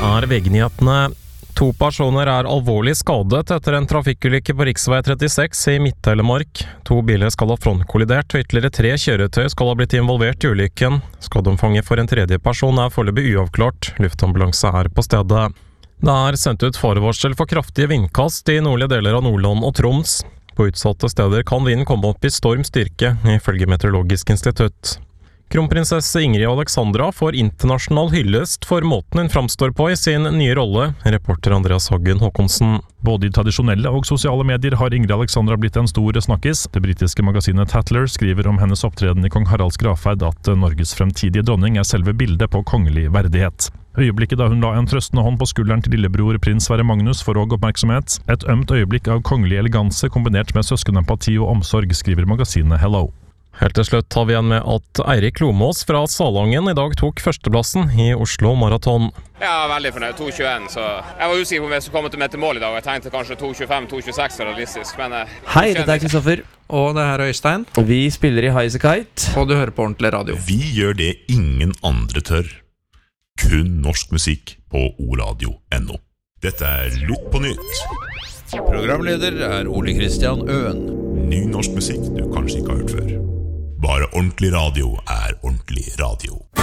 VG-nyhetene. 2 personer alvorlig skadet etter en trafikkulykke på riksvei 36 i Midt-Telemark. 2 biler skal ha frontkollidert, og ytterligere 3 kjøretøy skal ha blitt involvert i ulykken. Skadeomfanget for en tredje person foreløpig uavklart. Luftambulanse på stedet. Det sendt ut farevarsel for kraftige vindkast i nordlige deler av Nordland og Troms. På utsatte steder kan vinden komme opp i stormstyrke, ifølge Meteorologisk institutt. Kronprinsesse Ingrid Alexandra får internasjonal hyllest for måten hun framstår på i sin nye rolle, reporter Andreas Haggen Håkonsen. Både i tradisjonelle og sosiale medier har Ingrid Alexandra blitt en stor snakkis. Det britiske magasinet Tatler skriver om hennes opptreden i kong Haralds gravferd at Norges fremtidige dronning selve bildet på kongelig verdighet. Øyeblikket da hun la en trøstende hånd på skulderen til lillebror prins Sverre Magnus får også oppmerksomhet. Et ømt øyeblikk av kongelig eleganse kombinert med søskenempati og omsorg, skriver magasinet Hello. Helt til slutt tar vi igjen med at Eirik Lomås fra Salangen i dag tok førsteplassen i Oslo Maraton. Jeg veldig fornøyd, 2.21, så jeg var usikker på om jeg skulle komme til med mål i dag. Jeg tenkte kanskje 2.25, 2.26 var realistisk, men... Hei, dette Kristoffer. Og det her Øystein. Vi spiller i Highasakite. Og du hører på Ordentlig Radio. Vi gjør det ingen andre tør. Kun norsk musikk på oradio.no. Dette Lytt på nytt. Programleder Ole Kristian Øen. Ny norsk musikk du kanskje ikke har hørt før. Bare ordentlig radio ordentlig radio.